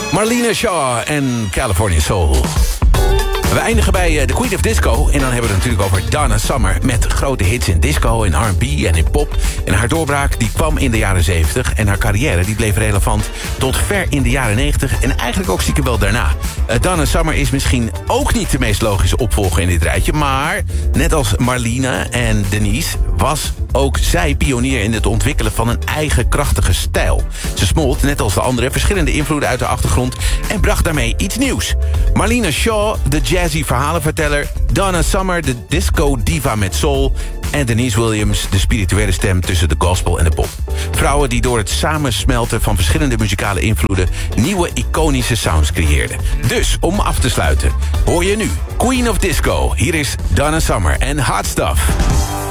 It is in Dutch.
Marlena Shaw en California Soul. We eindigen bij The Queen of Disco. En dan hebben we het natuurlijk over Donna Summer. Met grote hits in disco, in R&B en in pop. En haar doorbraak die kwam in de jaren 70. En haar carrière die bleef relevant tot ver in de jaren 90. En eigenlijk ook stiekem wel daarna. Donna Summer is misschien ook niet de meest logische opvolger in dit rijtje. Maar net als Marlena en Denise was ook zij pionier in het ontwikkelen van een eigen krachtige stijl. Ze smolt, net als de anderen, verschillende invloeden uit de achtergrond en bracht daarmee iets nieuws. Marlena Shaw, de jazzy verhalenverteller. Donna Summer, de disco diva met soul. En Denise Williams, de spirituele stem tussen de gospel en de pop. Vrouwen die door het samensmelten van verschillende muzikale invloeden nieuwe iconische sounds creëerden. Dus, om af te sluiten, hoor je nu Queen of Disco. Hier is Donna Summer en Hot Stuff.